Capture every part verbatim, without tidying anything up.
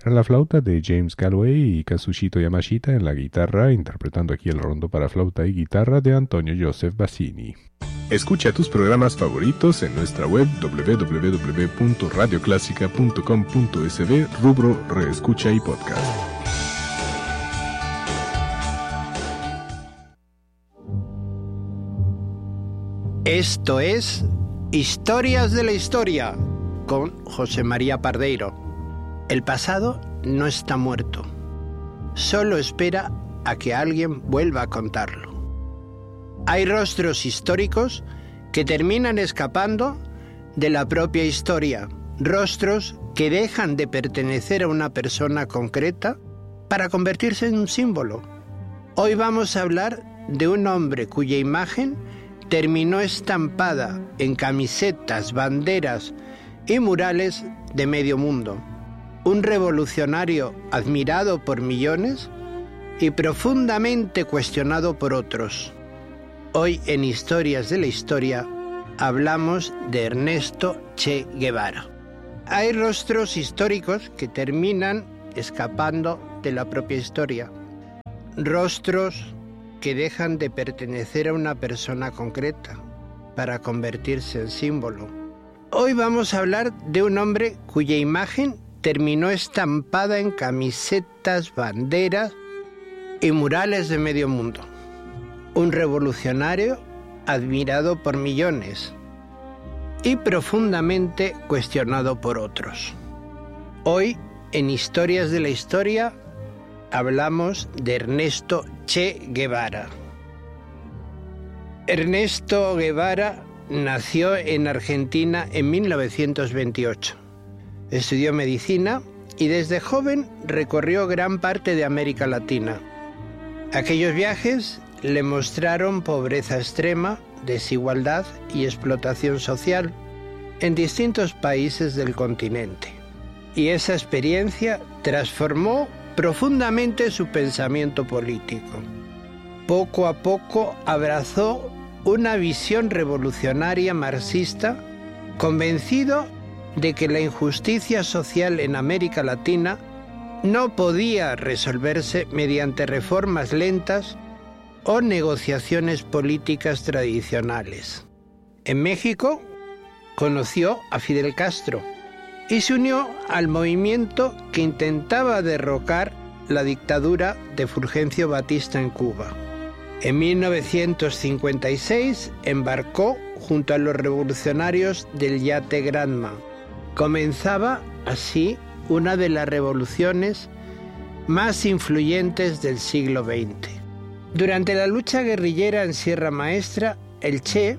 Era la flauta de James Galway y Kazushito Yamashita en la guitarra, interpretando aquí el rondo para flauta y guitarra de Antonio Joseph Bassini. Escucha tus programas favoritos en nuestra web doble u doble u doble u punto radio clásica punto com punto es be, rubro Reescucha y Podcast. Esto es Historias de la Historia con José María Pardeiro. El pasado no está muerto, solo espera a que alguien vuelva a contarlo. Hay rostros históricos que terminan escapando de la propia historia, rostros que dejan de pertenecer a una persona concreta para convertirse en un símbolo. Hoy vamos a hablar de un hombre cuya imagen terminó estampada en camisetas, banderas y murales de medio mundo. Un revolucionario admirado por millones y profundamente cuestionado por otros. Hoy en Historias de la Historia hablamos de Ernesto Che Guevara. Hay rostros históricos que terminan escapando de la propia historia. Rostros que dejan de pertenecer a una persona concreta para convertirse en símbolo. Hoy vamos a hablar de un hombre cuya imagen terminó estampada en camisetas, banderas y murales de medio mundo. Un revolucionario admirado por millones y profundamente cuestionado por otros. Hoy, en Historias de la Historia, hablamos de Ernesto Che Guevara. Ernesto Guevara nació en Argentina en mil novecientos veintiocho. Estudió medicina y desde joven recorrió gran parte de América Latina. Aquellos viajes le mostraron pobreza extrema, desigualdad y explotación social en distintos países del continente. Y esa experiencia transformó profundamente su pensamiento político. Poco a poco abrazó una visión revolucionaria marxista, convencido de que la injusticia social en América Latina no podía resolverse mediante reformas lentas o negociaciones políticas tradicionales. En México conoció a Fidel Castro y se unió al movimiento que intentaba derrocar la dictadura de Fulgencio Batista en Cuba. En mil novecientos cincuenta y seis embarcó junto a los revolucionarios del yate Granma. Comenzaba así una de las revoluciones más influyentes del siglo veinte. Durante la lucha guerrillera en Sierra Maestra, el Che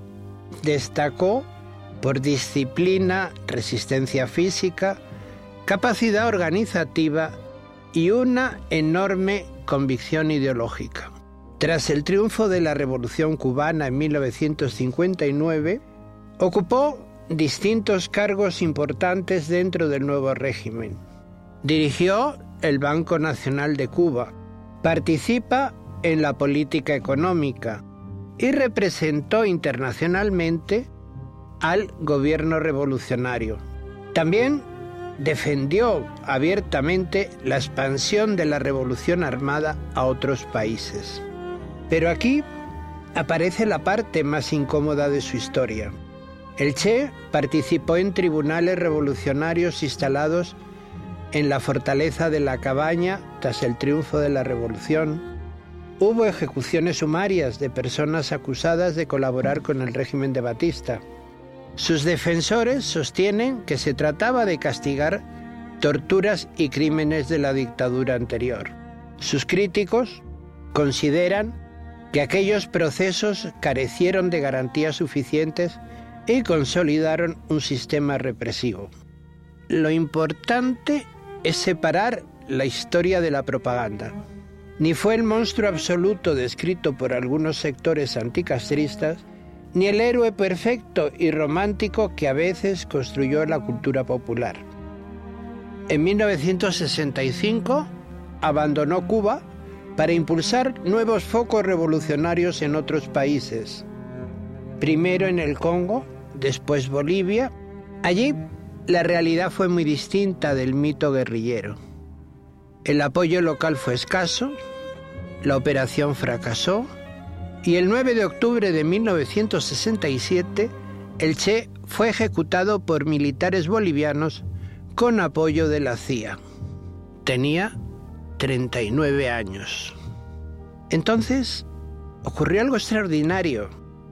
destacó por disciplina, resistencia física, capacidad organizativa y una enorme convicción ideológica. Tras el triunfo de la Revolución Cubana en mil novecientos cincuenta y nueve, ocupó distintos cargos importantes dentro del nuevo régimen. Dirigió el Banco Nacional de Cuba, participa en la política económica y representó internacionalmente al gobierno revolucionario. También defendió abiertamente la expansión de la revolución armada a otros países. Pero aquí aparece la parte más incómoda de su historia. El Che participó en tribunales revolucionarios instalados en la fortaleza de La Cabaña tras el triunfo de la revolución. Hubo ejecuciones sumarias de personas acusadas de colaborar con el régimen de Batista. Sus defensores sostienen que se trataba de castigar torturas y crímenes de la dictadura anterior. Sus críticos consideran que aquellos procesos carecieron de garantías suficientes y consolidaron un sistema represivo. Lo importante es separar la historia de la propaganda. Ni fue el monstruo absoluto descrito por algunos sectores anticastristas, ni el héroe perfecto y romántico que a veces construyó la cultura popular. En mil novecientos sesenta y cinco abandonó Cuba para impulsar nuevos focos revolucionarios en otros países. Primero en el Congo, después Bolivia. Allí la realidad fue muy distinta del mito guerrillero. El apoyo local fue escaso, la operación fracasó y el nueve de octubre de mil novecientos sesenta y siete el Che fue ejecutado por militares bolivianos con apoyo de la C I A. Tenía treinta y nueve años. Entonces ocurrió algo extraordinario.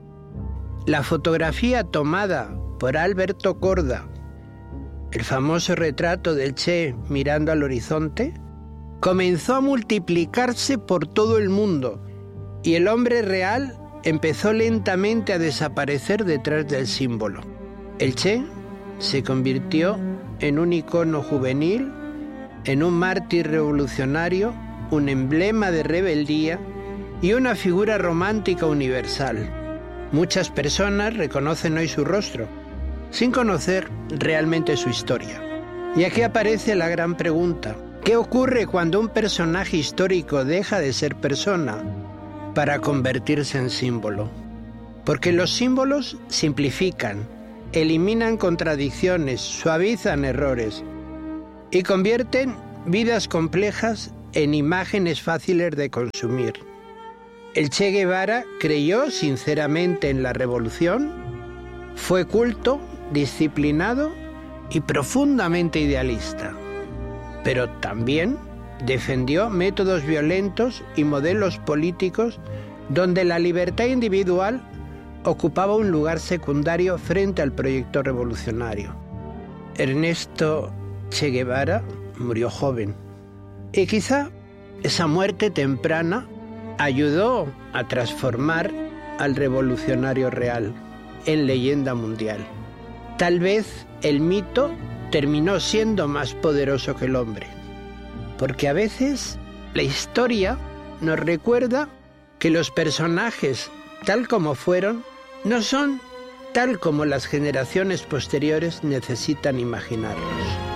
La fotografía tomada por Alberto Korda, el famoso retrato del Che mirando al horizonte, comenzó a multiplicarse por todo el mundo y el hombre real empezó lentamente a desaparecer detrás del símbolo. El Che se convirtió en un icono juvenil, en un mártir revolucionario, un emblema de rebeldía y una figura romántica universal. Muchas personas reconocen hoy su rostro, sin conocer realmente su historia. Y aquí aparece la gran pregunta: ¿qué ocurre cuando un personaje histórico deja de ser persona para convertirse en símbolo? Porque los símbolos simplifican, eliminan contradicciones, suavizan errores y convierten vidas complejas en imágenes fáciles de consumir. El Che Guevara creyó sinceramente en la revolución, fue culto, disciplinado y profundamente idealista, pero también defendió métodos violentos y modelos políticos donde la libertad individual ocupaba un lugar secundario frente al proyecto revolucionario. Ernesto Che Guevara murió joven y quizá esa muerte temprana ayudó a transformar al revolucionario real en leyenda mundial. Tal vez el mito terminó siendo más poderoso que el hombre, porque a veces la historia nos recuerda que los personajes, tal como fueron, no son tal como las generaciones posteriores necesitan imaginarlos.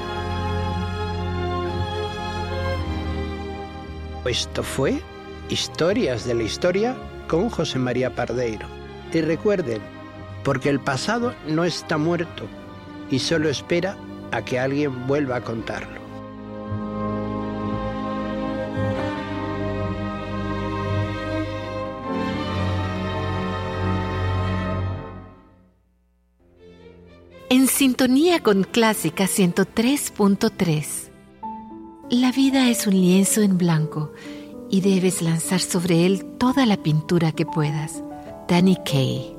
Esto fue Historias de la Historia con José María Pardeiro. Y recuerden, porque el pasado no está muerto y solo espera a que alguien vuelva a contarlo. En sintonía con Clásica ciento tres punto tres. La vida es un lienzo en blanco y debes lanzar sobre él toda la pintura que puedas. Danny Kaye.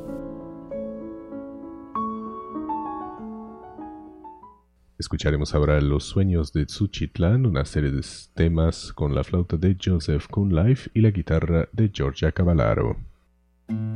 Escucharemos ahora Los sueños de Tsuchitlán, una serie de temas con la flauta de Joseph Kunlife y la guitarra de Giorgia Cavallaro.